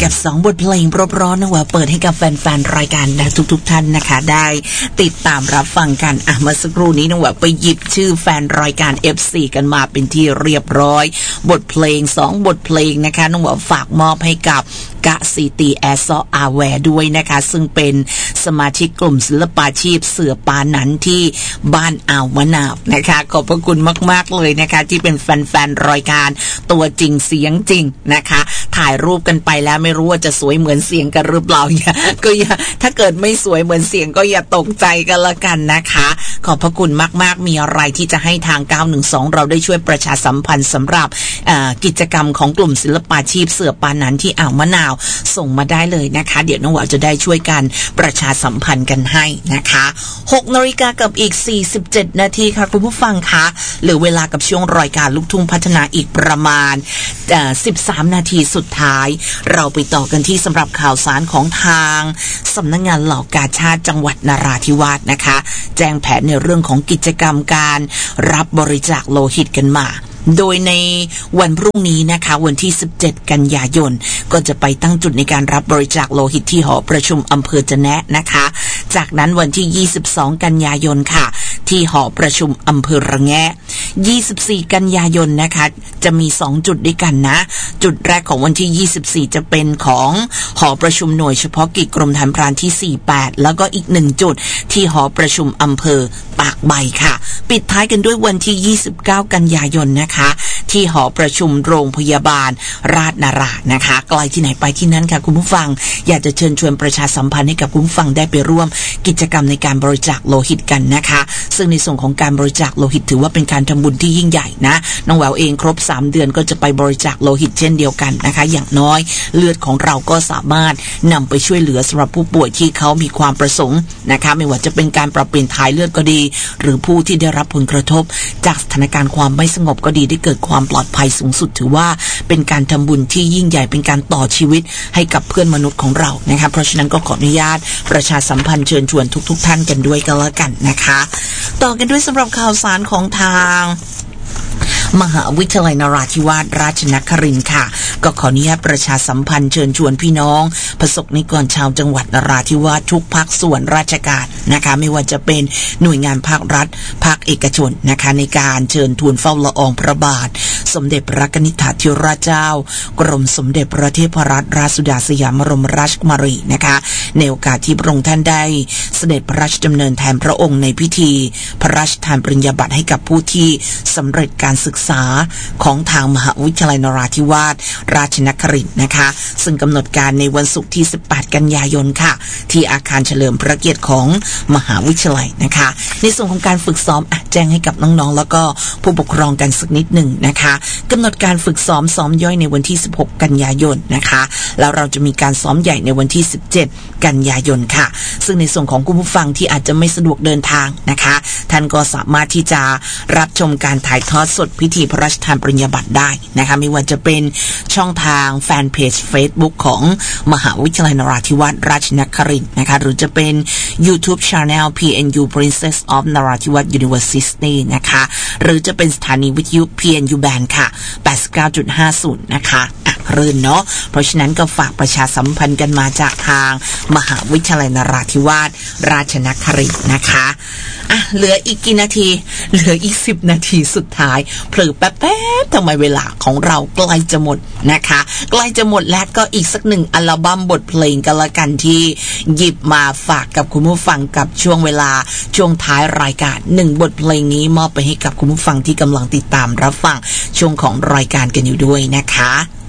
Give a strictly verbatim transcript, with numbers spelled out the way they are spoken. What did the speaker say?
กับสองบทเพลงเพราะๆนะว่าเปิดให้กับแฟนๆรายการทุกๆท่านนะคะได้ติดตามรับฟังกันอ่ะเมื่อสักครู่นี้นะว่าไปหยิบชื่อแฟนรายการ เอฟ ซี กันมาเป็นที่เรียบร้อยบทเพลงสองบทเพลงนะคะน้องว่าฝากมอบให้กับกะซีตีแอซออาแวร์ด้วยนะคะซึ่งเป็นสมาชิกกลุ่มศิลปาชีพเสือปานันที่บ้านอ่าวมะนาวนะคะขอบพระคุณมากๆเลยนะคะที่เป็นแฟนๆรายการตัวจริงเสียงจริงนะคะถ่ายรูปกันไปแล้วไม่รู้ว่าจะสวยเหมือนเสียงกันหรือเปล่าอย่าก็อย่าถ้าเกิดไม่สวยเหมือนเสียงก็อย่าตกใจกันละกันนะคะขอบพระคุณมากๆมีอะไรที่จะให้ทางเก้าหนึ่งสองเราได้ช่วยประชาสัมพันธ์สำหรับกิจกรรมของกลุ่มศิลปาชีพเสือปานันที่อ่าวมะนาวส่งมาได้เลยนะคะเดี๋ยวน้องหวาวจะได้ช่วยกันประชาสัมพันธ์กันให้นะคะหกนาฬิกากับอีกสี่สิบเจ็ดนาทีค่ะคุณผู้ฟังคะเหลือเวลากับช่วงรายการลูกทุ่งพัฒนาอีกประมาณเอ่อสิบสามนาทีสุดท้ายเราไปต่อกันที่สำหรับข่าวสารของทางสำนักงานเหล่ากาชาดจังหวัดนราธิวาสนะคะแจ้งแผนในเรื่องของกิจกรรมการรับบริจาคโลหิตกันมาโดยในวันพรุ่งนี้นะคะวันที่สิบเจ็ดกันยายนก็จะไปตั้งจุดในการรับบริจาคโลหิตที่หอประชุมอำเภอจะแนะนะคะจากนั้นวันที่ยี่สิบสองกันยายนค่ะที่หอประชุมอำเภอระแงะยี่สิบสี่กันยายนนะคะจะมีสองจุดด้วยกันนะจุดแรกของวันที่ยี่สิบสี่จะเป็นของหอประชุมหน่วยเฉพาะกิจกรมทหารพรานที่สี่สิบแปดแล้วก็อีกหนึ่งจุดที่หอประชุมอำเภอปากใบค่ะปิดท้ายกันด้วยวันที่ยี่สิบเก้ากันยายนนะคะที่หอประชุมโรงพยาบาลราชนารานะคะไกลที่ไหนไปที่นั้นค่ะคุณผู้ฟังอยากจะเชิญชวนประชาสัมพันธ์ให้กับคุณผู้ฟังได้ไปร่วมกิจกรรมในการบริจาคโลหิตกันนะคะซึ่งในส่วนของการบริจาคโลหิตถือว่าเป็นการทำบุญที่ยิ่งใหญ่นะน้องแหววเองครบสามเดือนก็จะไปบริจาคโลหิตเช่นเดียวกันนะคะอย่างน้อยเลือดของเราก็สามารถนำไปช่วยเหลือสำหรับผู้ป่วยที่เขามีความประสงค์นะคะไม่ว่าจะเป็นการปรับเปลี่ยนถ่ายเลือดก็ดีหรือผู้ที่ได้รับผลกระทบจากสถานการณ์ความไม่สงบก็ดีได้เกิดความปลอดภัยสูงสุดถือว่าเป็นการทำบุญที่ยิ่งใหญ่เป็นการต่อชีวิตให้กับเพื่อนมนุษย์ของเรานะคะเพราะฉะนั้นก็ขออนุญาตประชาสัมพันธ์เชิญชวนทุกๆท่านกันด้วยกันละกันนะคะต่อกันด้วยสำหรับข่าวสารของทางมหาวิทยาลัยนราธิวาสราชนครินทร์ค่ะก็ขออนุญาตประชาสัมพันธ์เชิญชวนพี่น้องประสบนิกรชาวจังหวัดนราธิวาสทุกภาคส่วนราชการนะคะไม่ว่าจะเป็นหน่วยงานภาครัฐภาคเอกชนนะคะในการเชิญทูลเฝ้าละอองพระบาทสมเด็จพระนิธิธิราชเจ้ากรมสมเด็จพระเทพรัตนราชสุดาสยามบรมราชกุมารีนะคะในโอกาสที่พระองค์ท่านได้เสด็จพระราชดำเนินแทนพระองค์ในพิธีพระราชทานปริญญาบัตรให้กับผู้ที่สำเร็จการศึกษาของทางมหาวิทยาลัยนราธิวาสราชนครินทร์นะคะซึ่งกำหนดการในวันศุกร์ที่สิบแปดกันยายนค่ะที่อาคารเฉลิมพระเกียรติของมหาวิทยาลัยนะคะในส่วนของการฝึกซ้อมแจ้งให้กับน้องๆแล้วก็ผู้ปกครองกันสักนิดหนึ่งนะคะกำหนดการฝึกซ้อมซ้อมย่อยในวันที่สิบหกกันยายนนะคะแล้วเราจะมีการซ้อมใหญ่ในวันที่สิบเจ็ดกันยายนค่ะซึ่งในส่วนของคุณผู้ฟังที่อาจจะไม่สะดวกเดินทางนะคะท่านก็สามารถที่จะรับชมการถ่ายทอดสดพิธีพระราชทานปริญญาบัตรได้นะคะไม่ว่าจะเป็นช่องทางแฟนเพจ Facebook ของมหาวิทยาลัยนราธิวาสราชนครินทร์นะคะหรือจะเป็น YouTube Channel พี เอ็น ยู Princess of Narathiwat University นะคะหรือจะเป็นสถานีวิทยุ พี เอ็น ยู Band ค่ะ แปดสิบเก้าจุดห้าศูนย์ นะคะอ่ะรื่นเนาะเพราะฉะนั้นก็ฝากประชาสัมพันธ์กันมาจากทางมหาวิทยาลัยนราธิวาสราชนครินทร์นะคะอ่ะเหลืออีกกี่นาทีเหลืออีกสิบนาทีสุดท้ายเผลอแป๊บๆทำไมเวลาของเราใกล้จะหมดนะคะใกล้จะหมดแล้วก็อีกสักหนึ่งอัลบั้มบทเพลงกันละกันที่หยิบมาฝากกับคุณผู้ฟังกับช่วงเวลาช่วงท้ายรายการหนึ่งบทเพลงนี้มอบไปให้กับคุณผู้ฟังที่กำลังติดตามรับฟังช่วงของรายการกันอยู่ด้วยนะคะ